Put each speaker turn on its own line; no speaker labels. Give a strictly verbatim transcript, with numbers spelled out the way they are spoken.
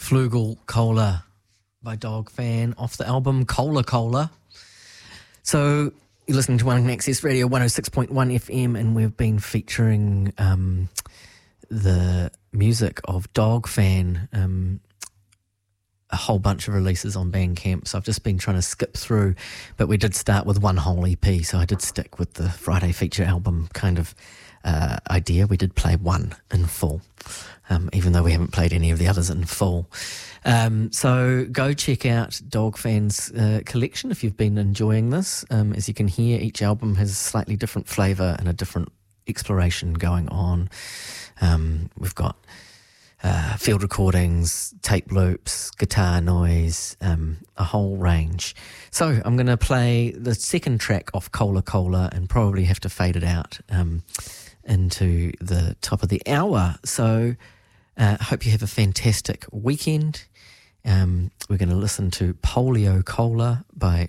Flugel Cola by Dog Fan off the album Cola Cola. So you're listening to One Access Radio one oh six point one F M, and we've been featuring um, the music of Dog Fan, um, a whole bunch of releases on Bandcamp. So I've just been trying to skip through, but we did start with one whole E P, so I did stick with the Friday feature album kind of uh, idea. We did play one in full, um, even though we haven't played any of the others in full. Um, so go check out Dog Fan's uh, collection if you've been enjoying this. Um, as you can hear, each album has a slightly different flavour and a different exploration going on. Um, we've got uh, field recordings, tape loops, guitar noise, um, a whole range. So I'm going to play the second track off Cola Cola and probably have to fade it out um, into the top of the hour. So I uh, hope you have a fantastic weekend. Um, we're going to listen to Polio Cola by